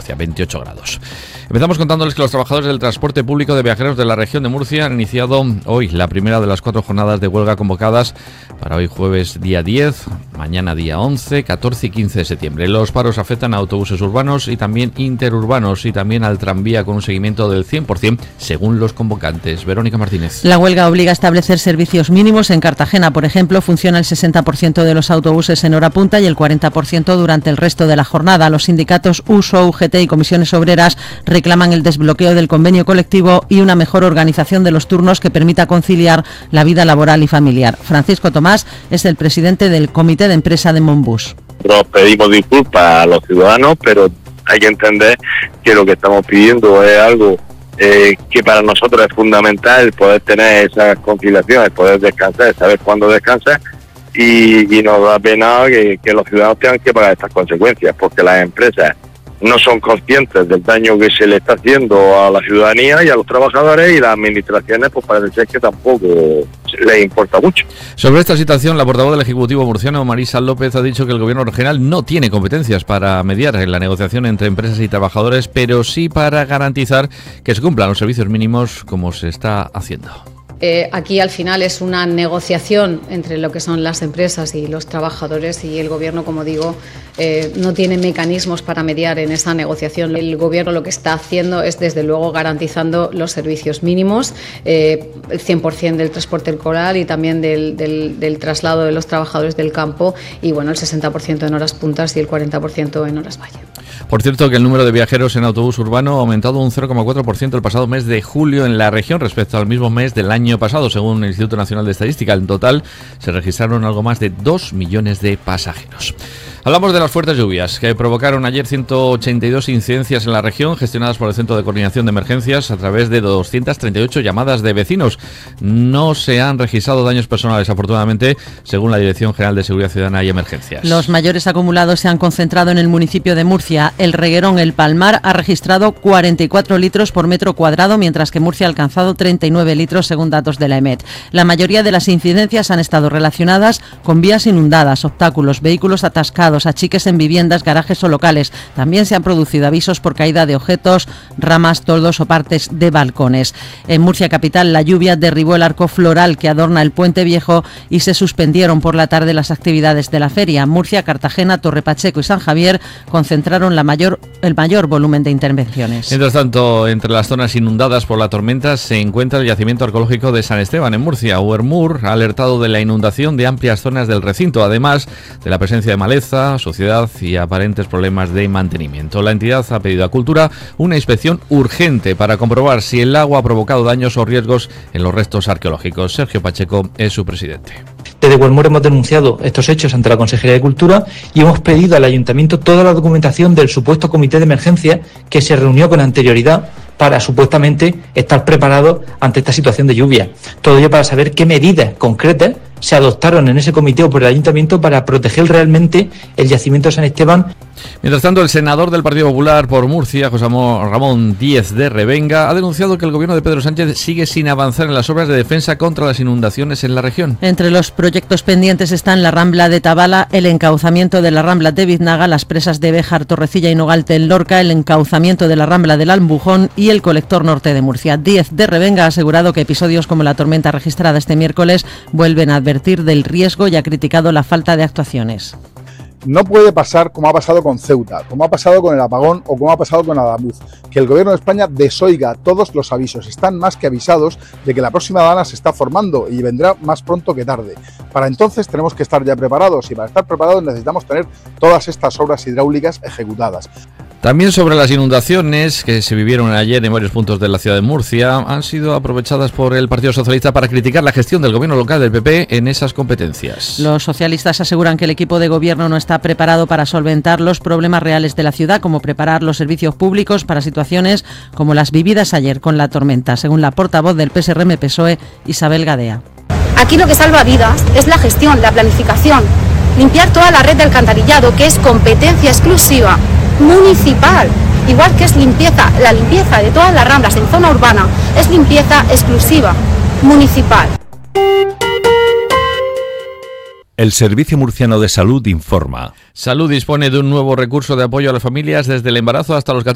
Murcia, 28 grados. Empezamos contándoles que los trabajadores del transporte público de viajeros de la región de Murcia han iniciado hoy la primera de las 4 jornadas de huelga convocadas para hoy jueves día 10, mañana día 11, 14 y 15 de septiembre. Los paros afectan a autobuses urbanos y también interurbanos y también al tranvía con un seguimiento del 100% según los convocantes. Verónica Martínez. La huelga obliga a establecer servicios mínimos. En Cartagena, por ejemplo, funciona el 60% de los autobuses en hora punta y el 40% durante el resto de la jornada. Los sindicatos USO, UGT y comisiones obreras reclaman el desbloqueo del convenio colectivo y una mejor organización de los turnos que permita conciliar la vida laboral y familiar. Francisco Tomás es el presidente del comité de empresa de Monbus. Nos pedimos disculpas a los ciudadanos, pero hay que entender que lo que estamos pidiendo es algo que para nosotros es fundamental, el poder tener esas conciliaciones, poder descansar, saber cuándo descansar, y nos da pena que los ciudadanos tengan que pagar estas consecuencias, porque las empresas no son conscientes del daño que se le está haciendo a la ciudadanía y a los trabajadores, y las administraciones pues parece ser que tampoco les importa mucho. Sobre esta situación, la portavoz del Ejecutivo murciano, Marisa López, ha dicho que el Gobierno regional no tiene competencias para mediar en la negociación entre empresas y trabajadores, pero sí para garantizar que se cumplan los servicios mínimos como se está haciendo. Aquí al final es una negociación entre lo que son las empresas y los trabajadores, y el Gobierno, como digo, no tiene mecanismos para mediar en esa negociación. El Gobierno lo que está haciendo es, desde luego, garantizando los servicios mínimos, el 100% del transporte escolar y también del traslado de los trabajadores del campo, y bueno, el 60% en horas puntas y el 40% en horas valle. Por cierto, que el número de viajeros en autobús urbano ha aumentado un 0,4% el pasado mes de julio en la región respecto al mismo mes del año pasado, según el Instituto Nacional de Estadística. En total se registraron algo más de 2 millones de pasajeros. Hablamos de las fuertes lluvias que provocaron ayer 182 incidencias en la región, gestionadas por el Centro de Coordinación de Emergencias a través de 238 llamadas de vecinos. No se han registrado daños personales, afortunadamente, según la Dirección General de Seguridad Ciudadana y Emergencias. Los mayores acumulados se han concentrado en el municipio de Murcia. El reguerón El Palmar ha registrado 44 litros por metro cuadrado, mientras que Murcia ha alcanzado 39 litros, según datos de la EMET. La mayoría de las incidencias han estado relacionadas con vías inundadas, obstáculos, vehículos atascados, achiques en viviendas, garajes o locales. También se han producido avisos por caída de objetos, ramas, toldos o partes de balcones. En Murcia capital, la lluvia derribó el arco floral que adorna el Puente Viejo y se suspendieron por la tarde las actividades de la feria. Murcia, Cartagena, Torre Pacheco y San Javier concentraron el mayor volumen de intervenciones. Mientras tanto, entre las zonas inundadas por la tormenta se encuentra el yacimiento arqueológico de San Esteban en Murcia. UERMUR ha alertado de la inundación de amplias zonas del recinto, además de la presencia de maleza, suciedad y aparentes problemas de mantenimiento. La entidad ha pedido a Cultura una inspección urgente para comprobar si el agua ha provocado daños o riesgos en los restos arqueológicos. Sergio Pacheco es su presidente. Desde UERMUR hemos denunciado estos hechos ante la Consejería de Cultura y hemos pedido al Ayuntamiento toda la documentación del supuesto comité de emergencia que se reunió con anterioridad para supuestamente estar preparado ante esta situación de lluvia. Todo ello para saber qué medidas concretas se adoptaron en ese comité o por el Ayuntamiento para proteger realmente el yacimiento de San Esteban. Mientras tanto, el senador del Partido Popular por Murcia, José Ramón Díez de Revenga, ha denunciado que el gobierno de Pedro Sánchez sigue sin avanzar en las obras de defensa contra las inundaciones en la región. Entre los proyectos pendientes están la Rambla de Tabala, el encauzamiento de la Rambla de Biznaga, las presas de Béjar, Torrecilla y Nogalte en Lorca, el encauzamiento de la Rambla del Albujón y el colector norte de Murcia. Díez de Revenga ha asegurado que episodios como la tormenta registrada este miércoles vuelven a advertir del riesgo y ha criticado la falta de actuaciones. No puede pasar como ha pasado con Ceuta, como ha pasado con el apagón o como ha pasado con Adamuz, que el Gobierno de España desoiga todos los avisos. Están más que avisados de que la próxima dana se está formando y vendrá más pronto que tarde. Para entonces tenemos que estar ya preparados, y para estar preparados necesitamos tener todas estas obras hidráulicas ejecutadas. También sobre las inundaciones que se vivieron ayer en varios puntos de la ciudad de Murcia, han sido aprovechadas por el Partido Socialista para criticar la gestión del gobierno local del PP en esas competencias. Los socialistas aseguran que el equipo de gobierno no está preparado para solventar los problemas reales de la ciudad, como preparar los servicios públicos para situaciones como las vividas ayer con la tormenta, según la portavoz del PSRM-PSOE, Isabel Gadea. Aquí lo que salva vidas es la gestión, la planificación, limpiar toda la red de alcantarillado, que es competencia exclusiva municipal, igual que es la limpieza de todas las ramblas en zona urbana, es limpieza exclusiva municipal. El Servicio Murciano de Salud informa. Salud dispone de un nuevo recurso de apoyo a las familias desde el embarazo hasta los 14